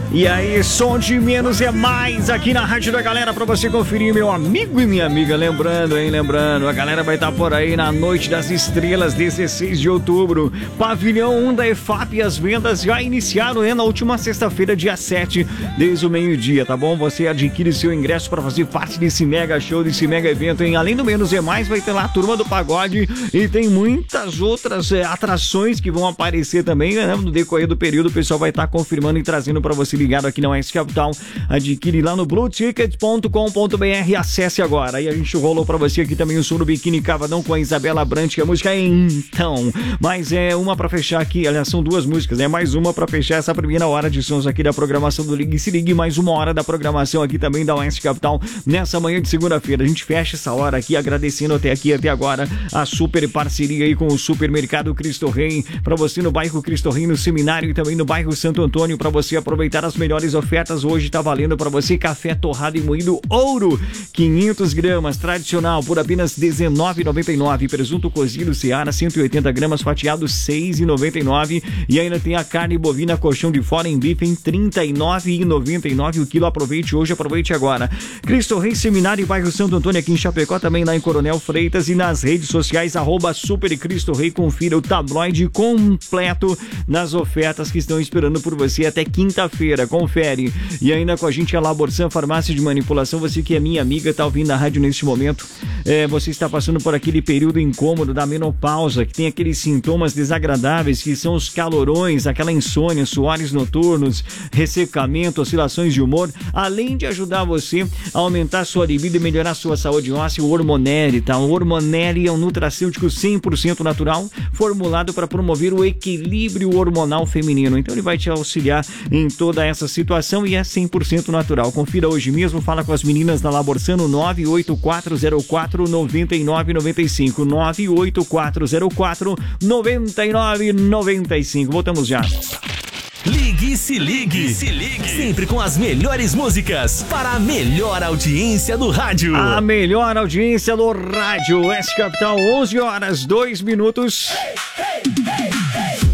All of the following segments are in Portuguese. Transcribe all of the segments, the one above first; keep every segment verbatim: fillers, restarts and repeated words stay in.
E aí, som de menos é mais aqui na Rádio da Galera pra você conferir, meu amigo e minha amiga. Lembrando, hein, lembrando, a galera vai estar por aí na Noite das Estrelas, dezesseis de outubro. Pavilhão um da E F A P e as vendas já iniciaram, né, na última sexta-feira, dia sete, desde o meio-dia, tá bom? Você adquire seu ingresso pra fazer parte desse mega show, desse mega evento, hein? Além do menos é mais, vai ter lá a Turma do Pagode e tem muitas outras é, atrações que vão aparecer também, né? No decorrer do período, o pessoal vai estar confirmando e trazendo pra você ligado aqui na Oeste Capital. Adquire lá no blue ticket ponto com ponto b r, acesse agora. E a gente rolou pra você aqui também o som do Biquíni Cavadão com a Isabela Brant, que a música é Então. Mas é uma pra fechar aqui, aliás, são duas músicas, né? Mais uma pra fechar essa primeira hora de sons aqui da programação do Ligue Se Ligue, mais uma hora da programação aqui também da Oeste Capital nessa manhã de segunda-feira. A gente fecha essa hora aqui agradecendo até aqui, até agora, a super parceria aí com o Supermercado Cristo Rei, pra você no bairro Cristo Rei, no Seminário, e também no bairro Santo Antônio, pra você aproveitar as melhores ofertas. Hoje tá valendo pra você café torrado e moído Ouro, quinhentas gramas, tradicional, por apenas dezenove reais e noventa e nove centavos. Presunto cozido Seara, cento e oitenta gramas, fatiado seis reais e noventa e nove centavos. E ainda tem a carne bovina colchão de fora em bife em trinta e nove reais e noventa e nove centavos o quilo. Aproveite hoje, aproveite agora. Cristo Rei, Seminário e bairro Santo Antônio, aqui em Chapecó, também lá em Coronel Freitas, e nas redes sociais, arroba Super Cristo Rei. Confira o tabloide completo nas ofertas que estão esperando por você até quinta-feira. Confere. E ainda com a gente a Laborsan Farmácia de Manipulação. Você que é minha amiga, tá ouvindo a rádio neste momento, é, você está passando por aquele período incômodo da menopausa, que tem aqueles sintomas desagradáveis, que são os calorões, aquela insônia, suores noturnos, ressecamento, oscilações de humor. Além de ajudar você a aumentar sua libido e melhorar sua saúde óssea, o Hormonelli, tá? O Hormonelli é um nutracêutico cem por cento natural, formulado para promover o equilíbrio hormonal feminino. Então ele vai te auxiliar em toda essa situação e é cem por cento natural. Confira hoje mesmo, fala com as meninas da Laborsan no nove oito quatro zero quatro nove nove nove cinco, nove oito quatro zero quatro nove nove nove cinco. Voltamos já. Ligue e se ligue. se ligue. Sempre com as melhores músicas para a melhor audiência do rádio. A melhor audiência do rádio. Oeste Capital, onze horas, dois minutos. Hey, hey, hey, hey.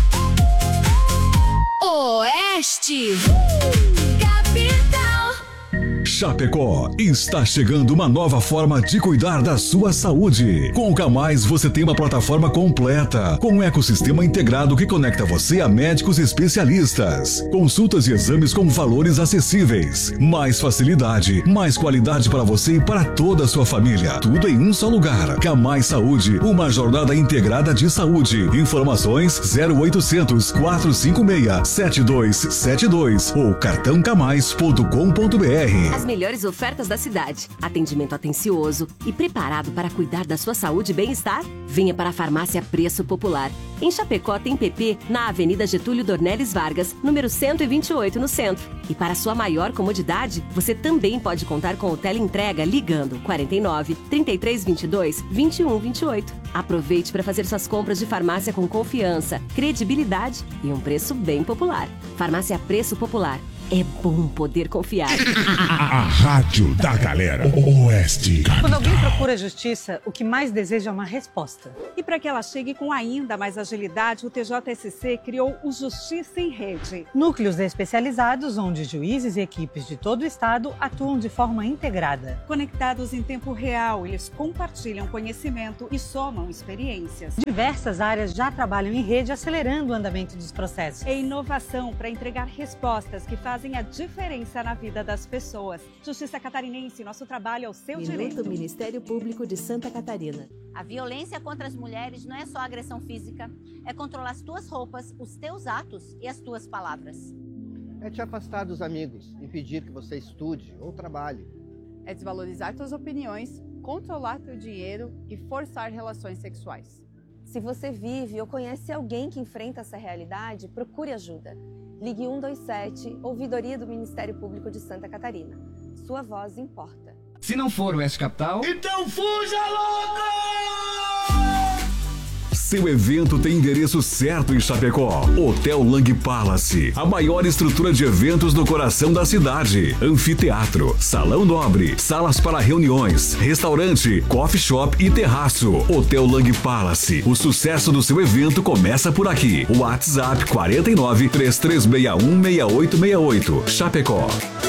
Oeste Capital. Chapecó, está chegando uma nova forma de cuidar da sua saúde. Com o Camais você tem uma plataforma completa, com um ecossistema integrado que conecta você a médicos especialistas. Consultas e exames com valores acessíveis. Mais facilidade, mais qualidade para você e para toda a sua família. Tudo em um só lugar. Camais Saúde, uma jornada integrada de saúde. Informações zero oitocentos, quatrocentos e cinquenta e seis, setenta e dois setenta e dois ou cartão camais ponto com ponto b r. As melhores ofertas da cidade, atendimento atencioso e preparado para cuidar da sua saúde e bem-estar? Venha para a Farmácia Preço Popular. Em Chapecó tem P P na Avenida Getúlio Dornelles Vargas, número cento e vinte e oito, no centro. E para sua maior comodidade, você também pode contar com o teleentrega ligando quarenta e nove, trinta e três vinte e dois, vinte e um vinte e oito. Aproveite para fazer suas compras de farmácia com confiança, credibilidade e um preço bem popular. Farmácia Preço Popular. É bom poder confiar. A Rádio da Galera. Oeste Capital. Quando alguém procura justiça, o que mais deseja é uma resposta. E para que ela chegue com ainda mais agilidade, o T J S C criou o Justiça em Rede. Núcleos especializados onde juízes e equipes de todo o estado atuam de forma integrada. Conectados em tempo real, eles compartilham conhecimento e somam experiências. Diversas áreas já trabalham em rede, acelerando o andamento dos processos. É inovação para entregar respostas que fazem a diferença na vida das pessoas. Justiça Catarinense, nosso trabalho é o seu Minuto direito. Ministério Público de Santa Catarina. A violência contra as mulheres não é só agressão física, é controlar as tuas roupas, os teus atos e as tuas palavras. É te afastar dos amigos, impedir que você estude ou trabalhe. É desvalorizar tuas opiniões, controlar teu dinheiro e forçar relações sexuais. Se você vive ou conhece alguém que enfrenta essa realidade, procure ajuda. Ligue um dois sete, Ouvidoria do Ministério Público de Santa Catarina. Sua voz importa. Se não for o Oeste Capital, então fuja logo! Seu evento tem endereço certo em Chapecó. Hotel Lang Palace, a maior estrutura de eventos no coração da cidade. Anfiteatro, salão nobre, salas para reuniões, restaurante, coffee shop e terraço. Hotel Lang Palace, o sucesso do seu evento começa por aqui. WhatsApp quarenta e nove, três três seis um, seis oito seis oito. Chapecó.